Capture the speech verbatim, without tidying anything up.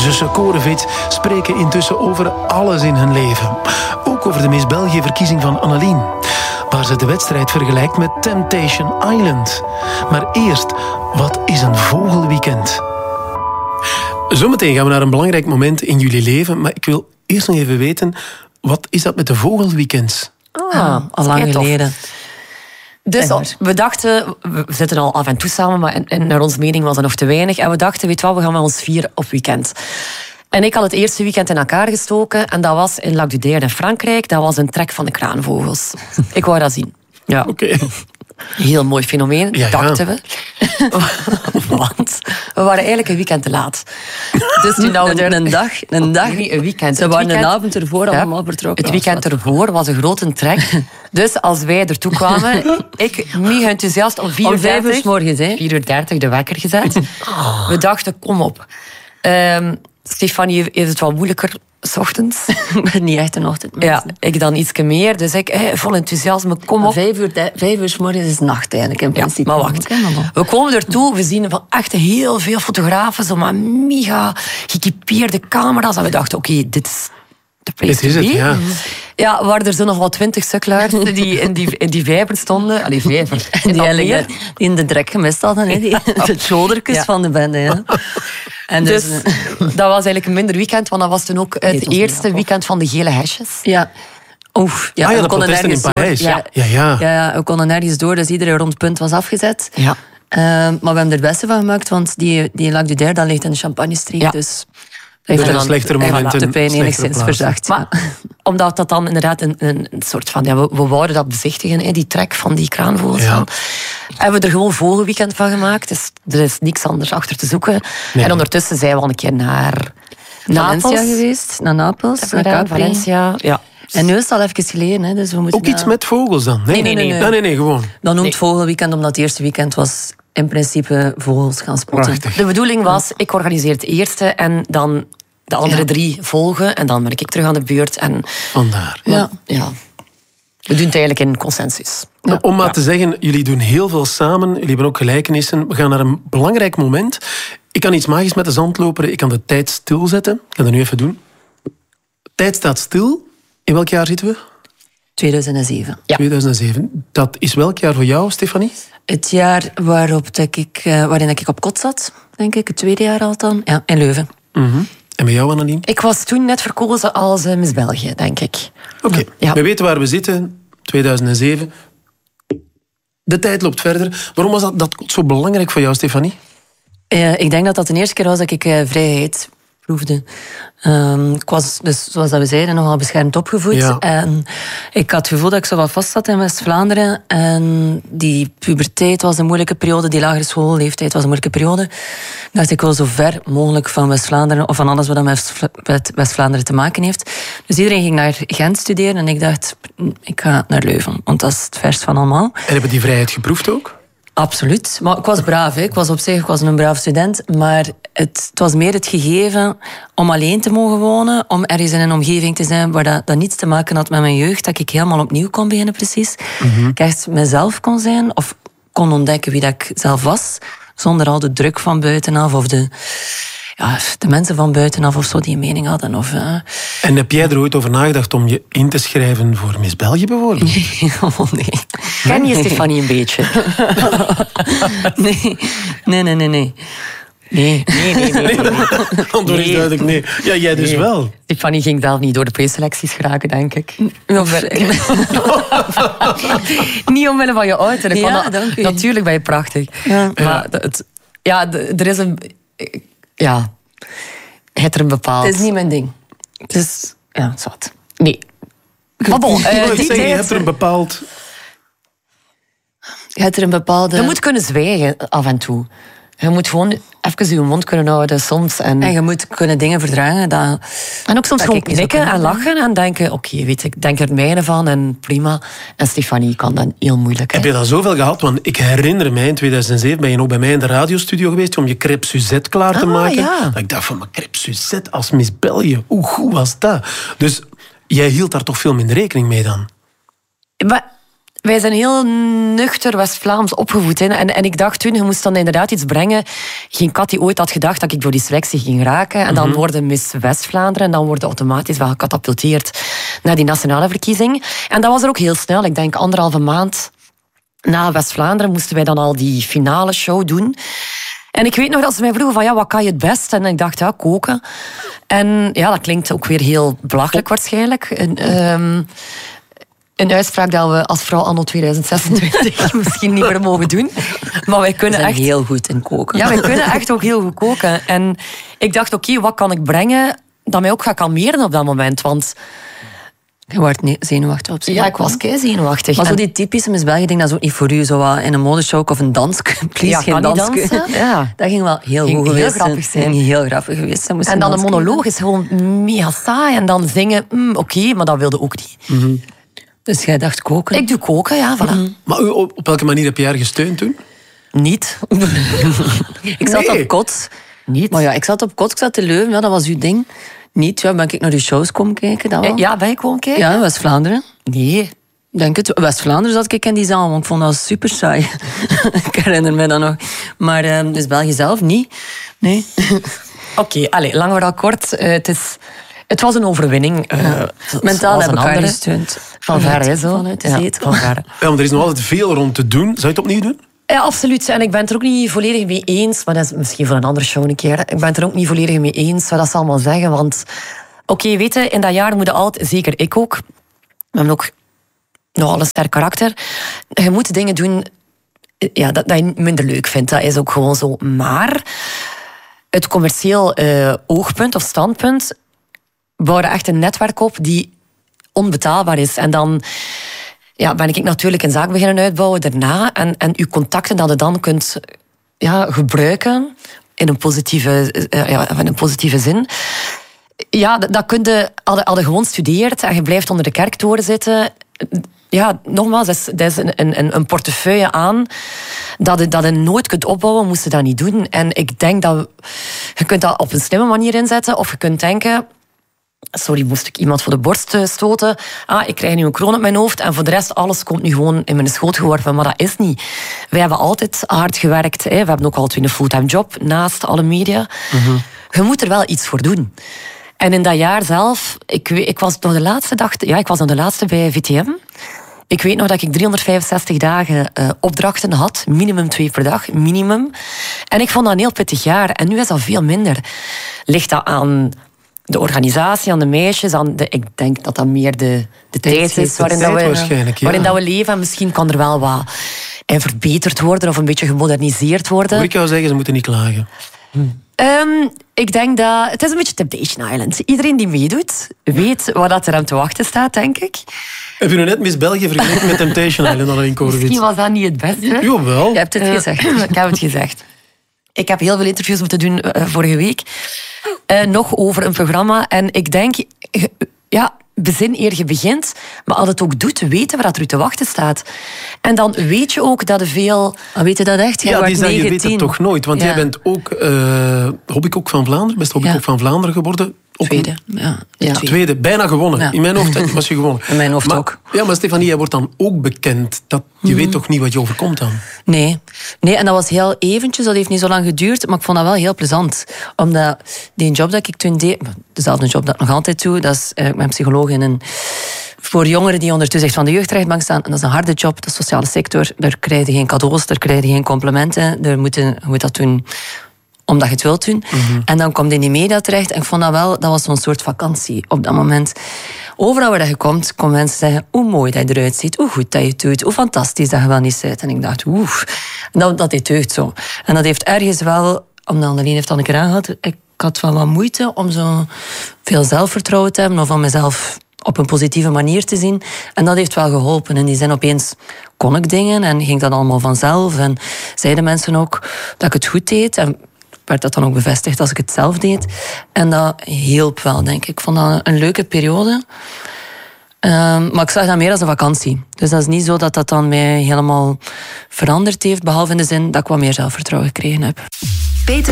zussen Korevic spreken intussen over alles in hun leven. Ook over de Miss België-verkiezing van Annelien, waar ze de wedstrijd vergelijkt met Temptation Island. Maar eerst, wat is een vogelweekend? Zometeen gaan we naar een belangrijk moment in jullie leven, maar ik wil eerst nog even weten, wat is dat met de vogelweekends? Ah, al lang geleden. Dus al, we dachten, we zitten al af en toe samen, maar en, en naar onze mening was dat nog te weinig. En we dachten, weet je wat, we gaan met ons vier op weekend. En ik had het eerste weekend in elkaar gestoken en dat was in Lac du Daire in Frankrijk. Dat was een trek van de kraanvogels. Ik wou dat zien. Ja. Oké. Okay. Heel mooi fenomeen, ja, dachten ja. we. Want we waren eigenlijk een weekend te laat. Dus toen nou een, er... een dag, een dag, niet een weekend. Ze waren weekend, een avond ervoor ja, allemaal vertrokken. Het weekend ervoor was een grote trek. Dus als wij ertoe kwamen, ik mega enthousiast om vier uur vijf uur 's morgens, hè? vier uur dertig de wekker gezet. Oh. We dachten, kom op. Um, Stefanie heeft het wel moeilijker 's ochtends. Ik ben niet echt een ochtend. Ja, ik dan iets meer. Dus ik, hey, vol enthousiasme, kom op. Vijf uur, de, vijf uur 's morgens is nacht eigenlijk in principe. Ja, maar wacht. We komen ertoe, we zien van echt heel veel fotografen, zo maar mega geëquipeerde camera's. En we dachten, oké, okay, dit is de place dit is het, ja. Ja, waren er zo nog wel twintig sukkelaars die in die, in die vijver stonden. Allee, vijver. En die, die in de drek gemist hadden, hè? Die, de shoulderkus ja. van de bende. Ja. En dus, dus dat was eigenlijk een minder weekend, want dat was toen ook het nee, eerste weekend van de gele hesjes. Ja. Oef, ja, ah ja, we konden nergens in Parijs. Ja. Ja, ja. Ja, ja, we konden nergens door, dus iedere rondpunt was afgezet. Ja. Uh, maar we hebben er het beste van gemaakt, want die, die Lac du Daire, dat ligt in de Champagne-streek. Ja. Dus heeft er een slechtere momenten. De pijn enigszins verzacht. Maar omdat dat dan inderdaad een, een soort van... Ja, we, we wouden dat bezichtigen, hè, die trek van die kraanvogels. Ja. Hebben we er gewoon vogelweekend van gemaakt. Dus er is niks anders achter te zoeken. Nee. En ondertussen zijn we al een keer naar Valencia Napels geweest. Naar Napels, naar Capri. Valencia, ja. En nu is het al even geleden. Hè, dus we moeten ook iets naar... met vogels dan? Nee, nee, nee. nee, nee. nee, nee, nee gewoon. Dan noemt nee. vogelweekend, omdat het eerste weekend was in principe vogels gaan spotten. Prachtig. De bedoeling was, ik organiseer het eerste en dan de andere ja. drie volgen. En dan ben ik terug aan de beurt. En vandaar. Ja. ja. We doen het eigenlijk in consensus. Ja. Om maar ja. te zeggen, jullie doen heel veel samen. Jullie hebben ook gelijkenissen. We gaan naar een belangrijk moment. Ik kan iets magisch met de zandloper. Ik kan de tijd stilzetten. Ik kan dat nu even doen. De tijd staat stil. In welk jaar zitten we? tweeduizend zeven. Ja. tweeduizend zeven. Dat is welk jaar voor jou, Stefanie? Het jaar waarop dat ik, uh, waarin ik op kot zat, denk ik. Het tweede jaar al dan. Ja, in Leuven. Mm-hmm. En bij jou, Annelien? Ik was toen net verkozen als uh, Miss België, denk ik. Oké, okay. ja. We weten waar we zitten. tweeduizend zeven. De tijd loopt verder. Waarom was dat, dat zo belangrijk voor jou, Stefanie? Uh, ik denk dat dat de eerste keer was dat ik uh, vrijheid proefde. Um, ik was, dus, zoals dat we zeiden, nogal beschermd opgevoed. Ja. En ik had het gevoel dat ik zo wat vast zat in West-Vlaanderen. En die puberteit was een moeilijke periode. Die lagere schoolleeftijd was een moeilijke periode. Ik dacht, ik wil zo ver mogelijk van West-Vlaanderen, of van alles wat met West-Vlaanderen te maken heeft. Dus iedereen ging naar Gent studeren. En ik dacht, ik ga naar Leuven. Want dat is het verst van allemaal. En hebben die vrijheid geproefd ook? Absoluut. Maar ik was braaf. Hè. Ik was op zich ik was een braaf student. Maar het, het was meer het gegeven om alleen te mogen wonen. Om ergens in een omgeving te zijn waar dat, dat niets te maken had met mijn jeugd. Dat ik helemaal opnieuw kon beginnen, precies. Mm-hmm. Ik echt mezelf kon zijn. Of kon ontdekken wie dat ik zelf was. Zonder al de druk van buitenaf. Of de, ja, de mensen van buitenaf of zo die een mening hadden. Of, uh... En heb jij er ooit over nagedacht om je in te schrijven voor Miss België bijvoorbeeld? Nee, oh nee. Ken je Stefanie een beetje? nee, nee, nee, nee. nee. Nee, nee, nee. nee, nee. Antwoord is duidelijk nee. Ja, jij dus nee. wel. Stefanie ging zelf niet door de preselecties geraken, denk ik. Niet omwille van je uiterlijk. Ja, na- natuurlijk ben je prachtig. Ja. Maar het, ja, er is een... Ja, het er een bepaald... Het is niet mijn ding. Het is... Ja, zat. Nee. Maar bon, uh, die zeggen, je hebt er een bepaald... Je hebt er een bepaalde... Je moet kunnen zwijgen af en toe. Je moet gewoon even je mond kunnen houden soms. En, en je moet kunnen dingen verdragen. Dat, en ook soms gewoon knikken en lachen en denken... Oké, okay, weet ik, denk er mijne van en prima. En Stefanie kan dat heel moeilijk. Heb je dat zoveel gehad? Want ik herinner mij, in tweeduizend zeven ben je ook bij mij in de radiostudio geweest om je crêpe Suzette klaar te ah, maken. Ja. Dat ik dacht van, maar crêpe Suzette als Miss België, hoe goed was dat? Dus jij hield daar toch veel minder rekening mee dan? Maar... Wij zijn heel nuchter West-Vlaams opgevoed. Hè. En, en ik dacht toen, je moest dan inderdaad iets brengen. Geen kat die ooit had gedacht dat ik door die selectie ging raken. En dan mm-hmm. worden Miss West-Vlaanderen. En dan worden automatisch wel gecatapulteerd naar die nationale verkiezing. En dat was er ook heel snel. Ik denk anderhalve maand na West-Vlaanderen moesten wij dan al die finale show doen. En ik weet nog dat ze mij vroegen van, ja, wat kan je het best? En ik dacht, ja, koken. En ja, dat klinkt ook weer heel belachelijk waarschijnlijk. En, um, een uitspraak dat we als vrouw anno tweeduizend zesentwintig misschien niet meer mogen doen. Maar wij kunnen we zijn echt heel goed in koken. Ja, wij kunnen echt ook heel goed koken. En ik dacht, oké, okay, wat kan ik brengen dat mij ook gaat kalmeren op dat moment? Want je wordt niet zenuwachtig op zich. Ja, ik was kei zenuwachtig. Maar zo die typische Miss België, ik denk dat is ook niet voor u. Zo wat in een modeshow of een dans. Please, ja, geen dans. Ja. Dat ging wel heel ging goed heel geweest grappig zijn. Ging heel grappig geweest zijn. En dan een monoloog is gewoon mega saai. En dan zingen, mm, oké, okay, maar dat wilde ook niet. Mm-hmm. Dus jij dacht koken? Ik doe koken, ja, voilà. Mm-hmm. Maar op, op welke manier heb je haar gesteund toen? Niet. ik zat nee. op kot. Niet. Maar ja, ik zat op kot, ik zat te Leuven, ja, dat was uw ding. Niet, ja, ben ik naar uw shows komen kijken. Dat wel. Ja, ben ik gewoon kijken? Ja, West-Vlaanderen. Nee. Denk het. West-Vlaanderen zat ik in die zaal, want ik vond dat super saai. Ik herinner me dat nog. Maar uh, dus België zelf niet. Nee. Oké, okay, lang verhaal kort. Uh, het, is, het was een overwinning. Uh, ja. Mentaal heb ik haar gesteund. Van ver, hè, zo. Vanuit de ja, zetel. van ver. Ja, maar er is nog altijd veel rond te doen. Zou je het opnieuw doen? Ja, absoluut. En ik ben het er ook niet volledig mee eens. Maar dat is misschien voor een andere show een keer. Ik ben het er ook niet volledig mee eens wat dat ze allemaal zeggen. Want, oké, okay, weet je, in dat jaar moet je altijd, zeker ik ook, we hebben ook nogal een sterk karakter. Je moet dingen doen ja, dat, dat je minder leuk vindt. Dat is ook gewoon zo. Maar het commercieel uh, oogpunt of standpunt bouwde echt een netwerk op die onbetaalbaar is. En dan ja, ben ik natuurlijk een zaak beginnen uitbouwen daarna. En, en uw contacten dat je dan kunt ja, gebruiken in een positieve, uh, ja, in een positieve zin. Ja, dat, dat kun je, als je gewoon studeert en je blijft onder de kerktoren zitten. Ja, nogmaals, dat is, dat is een, een, een portefeuille aan dat je, dat je nooit kunt opbouwen, moest je dat niet doen. En ik denk dat je kunt dat op een slimme manier inzetten, of je kunt denken, sorry, moest ik iemand voor de borst stoten, ah, ik krijg nu een kroon op mijn hoofd en voor de rest, alles komt nu gewoon in mijn schoot geworpen. Maar dat is niet. Wij hebben altijd hard gewerkt. Hè. We hebben ook altijd een fulltime job naast alle media. Mm-hmm. Je moet er wel iets voor doen. En in dat jaar zelf, ik, ik was nog de laatste dag, ja, ik was nog de laatste bij V T M. Ik weet nog dat ik driehonderdvijfenzestig dagen uh, opdrachten had, minimum twee per dag, minimum. En ik vond dat een heel pittig jaar. En nu is dat veel minder. Ligt dat aan de organisatie, aan de meisjes, aan de, ik denk dat dat meer de, de tijd is waarin, dat we, waarschijnlijk, ja. waarin dat we leven. En misschien kan er wel wat en verbeterd worden of een beetje gemoderniseerd worden. Moet ik jou zeggen, ze moeten niet klagen. Hm. Um, ik denk dat... Het is een beetje Temptation Island. Iedereen die meedoet, weet wat dat er aan te wachten staat, denk ik. Heb je nu net Miss België vergeleken met Temptation Island, Annelien Korowits? Misschien was dat niet het beste. Jawel. Je hebt het uh, gezegd. Ik heb het gezegd. Ik heb heel veel interviews moeten doen uh, vorige week. Uh, nog over een programma. En ik denk... Uh, ja, bezin eer je begint. Maar als het ook doet, weten we dat er u te wachten staat. En dan weet je ook dat er veel... Maar weet je dat echt? Jij ja, wordt die zei, je weet het toch nooit. Want ja. jij bent ook uh, hobbycook van Vlaanderen. Best hobbycook ja. van Vlaanderen geworden. Ook tweede. Ja, ja. tweede. tweede. Bijna gewonnen. Ja. In mijn hoofd was je gewonnen. In mijn hoofd maar, ook. Ja, maar Stefanie, jij wordt dan ook bekend. Dat, je mm-hmm. weet toch niet wat je overkomt dan? Nee. Nee, en dat was heel eventjes. Dat heeft niet zo lang geduurd. Maar ik vond dat wel heel plezant. Omdat die job dat ik toen deed... Dezelfde job dat ik nog altijd doe. Dat is, uh, ik ben psycholoog in een... Voor jongeren die onder toezicht van de jeugdrechtbank staan. En dat is een harde job, de sociale sector. Daar krijg je geen cadeaus, daar krijg je geen complimenten. Daar moet je, je moet dat doen omdat je het wilt doen. Mm-hmm. En dan kom je in die media terecht. En ik vond dat wel, dat was zo'n soort vakantie op dat moment. Overal waar je komt, komen mensen zeggen hoe mooi dat je eruit ziet, hoe goed dat je het doet, hoe fantastisch dat je wel niet bent. En ik dacht, oeh, dat, dat dit deugt zo. En dat heeft ergens wel, omdat Annelien heeft dat een keer aangehad, ik had wel wat moeite om zo veel zelfvertrouwen te hebben of om mezelf op een positieve manier te zien. En dat heeft wel geholpen. In die zin opeens kon ik dingen en ging dat allemaal vanzelf. En zeiden mensen ook dat ik het goed deed. En werd dat dan ook bevestigd als ik het zelf deed. En dat hielp wel, denk ik. Ik vond dat een leuke periode. Um, maar ik zag dat meer als een vakantie. Dus dat is niet zo dat dat dan mij helemaal veranderd heeft. Behalve in de zin dat ik wat meer zelfvertrouwen gekregen heb. Peter